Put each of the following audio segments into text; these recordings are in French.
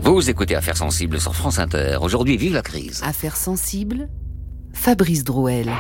Vous écoutez Affaires sensibles sur France Inter. Aujourd'hui, vive la crise. Affaires sensibles, Fabrice Drouel.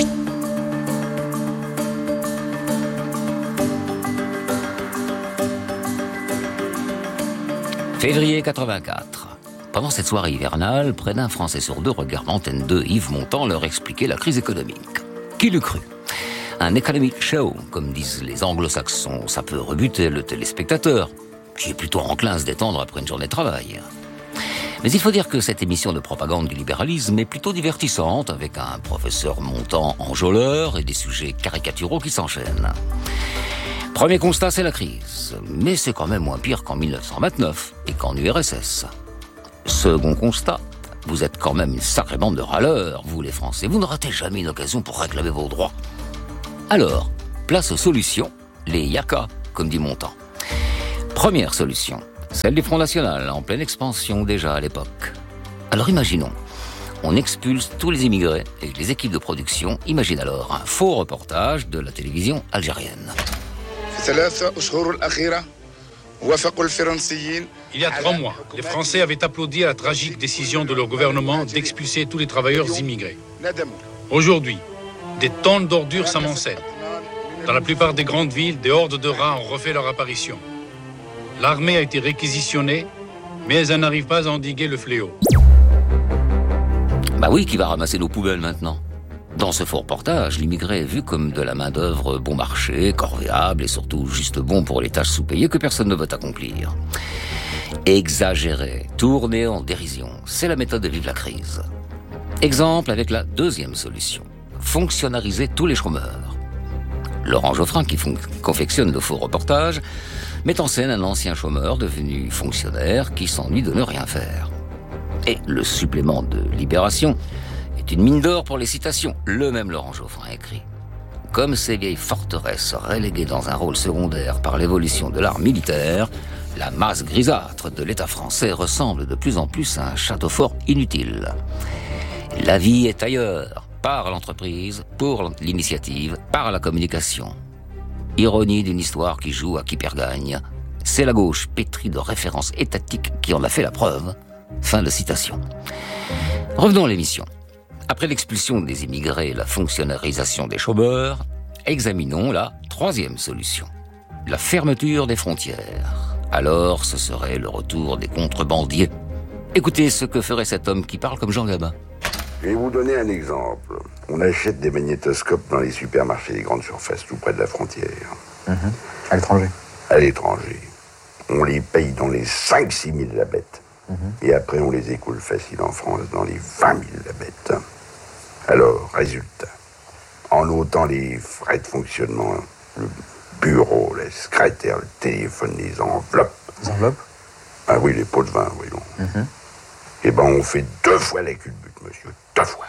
Février 84. Pendant cette soirée hivernale, près d'un Français sur deux regarde l'antenne 2 Yves Montand leur expliquer la crise économique. Qui l'eût cru ? Un economic show, comme disent les anglo-saxons, ça peut rebuter le téléspectateur, qui est plutôt enclin à se détendre après une journée de travail. Mais il faut dire que cette émission de propagande du libéralisme est plutôt divertissante, avec un professeur Montand enjôleur et des sujets caricaturaux qui s'enchaînent. Premier constat, c'est la crise. Mais c'est quand même moins pire qu'en 1929 et qu'en URSS. Second constat, vous êtes quand même une sacrée bande de râleurs, vous les Français. Vous ne ratez jamais une occasion pour réclamer vos droits. Alors, place aux solutions, les yaka, comme dit Montand. Première solution, celle du Front National, en pleine expansion déjà à l'époque. Alors imaginons, on expulse tous les immigrés et les équipes de production imaginent alors un faux reportage de la télévision algérienne. Il y a 3 mois, les Français avaient applaudi à la tragique décision de leur gouvernement d'expulser tous les travailleurs immigrés. Aujourd'hui, des tonnes d'ordures s'amoncellent. Dans la plupart des grandes villes, des hordes de rats ont refait leur apparition. L'armée a été réquisitionnée, mais elle n'arrive pas à endiguer le fléau. Bah oui, qui va ramasser nos poubelles maintenant ? Dans ce faux reportage, l'immigré est vu comme de la main-d'œuvre bon marché, corvéable et surtout juste bon pour les tâches sous-payées que personne ne veut accomplir. Exagérer, tourner en dérision, c'est la méthode de vivre la crise. Exemple avec la deuxième solution, fonctionnariser tous les chômeurs. Laurent Geoffrin, qui confectionne le faux reportage, met en scène un ancien chômeur devenu fonctionnaire qui s'ennuie de ne rien faire. Et le supplément de Libération est une mine d'or pour les citations. Le même Laurent Geoffrin écrit « Comme ces vieilles forteresses reléguées dans un rôle secondaire par l'évolution de l'art militaire, la masse grisâtre de l'État français ressemble de plus en plus à un château fort inutile. La vie est ailleurs, par l'entreprise, pour l'initiative, par la communication. Ironie d'une histoire qui joue à qui perd gagne. C'est la gauche pétrie de références étatiques qui en a fait la preuve. » Fin de citation. Revenons à l'émission. Après l'expulsion des immigrés et la fonctionnalisation des chômeurs, examinons la troisième solution. La fermeture des frontières. Alors, ce serait le retour des contrebandiers. Écoutez ce que ferait cet homme qui parle comme Jean Gabin. Je vais vous donner un exemple. On achète des magnétoscopes dans les supermarchés des grandes surfaces, tout près de la frontière. À l'étranger. À l'étranger. On les paye dans les 5-6 000 la bête. Et après, on les écoule facile en France dans les 20 000 la bête. Alors, résultat. En ôtant les frais de fonctionnement, le bureau, les secrétaires, le téléphone, les enveloppes. Les enveloppes ? Ah oui, les pots de vin, voyons. Eh ben, on fait 2 fois la culbute, monsieur. 2 fois.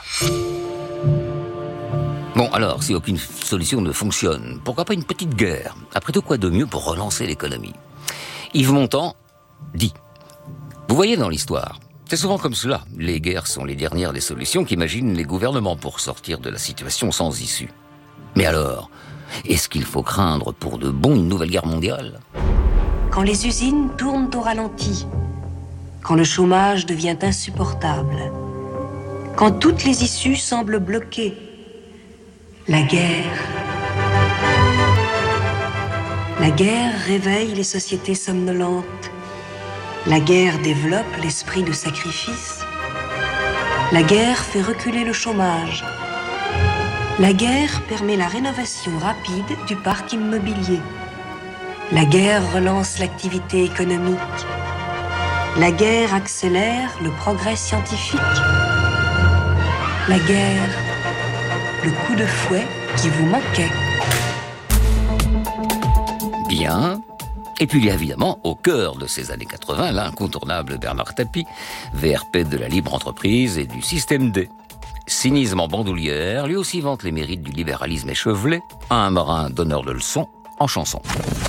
Bon, alors, si aucune solution ne fonctionne, pourquoi pas une petite guerre ? Après tout, quoi de mieux pour relancer l'économie ? Yves Montand dit « Vous voyez dans l'histoire, c'est souvent comme cela. Les guerres sont les dernières des solutions qu'imaginent les gouvernements pour sortir de la situation sans issue. Mais alors, est-ce qu'il faut craindre pour de bon une nouvelle guerre mondiale ? Quand les usines tournent au ralenti, quand le chômage devient insupportable, quand toutes les issues semblent bloquées, la guerre. La guerre réveille les sociétés somnolentes. La guerre développe l'esprit de sacrifice. La guerre fait reculer le chômage. La guerre permet la rénovation rapide du parc immobilier. La guerre relance l'activité économique. La guerre accélère le progrès scientifique. La guerre, le coup de fouet qui vous manquait. Bien. Et puis il y a évidemment, au cœur de ces années 80, l'incontournable Bernard Tapie, VRP de la libre entreprise et du système D. Cynisme en bandoulière, lui aussi vante les mérites du libéralisme échevelé, un marin donneur de leçons en chanson.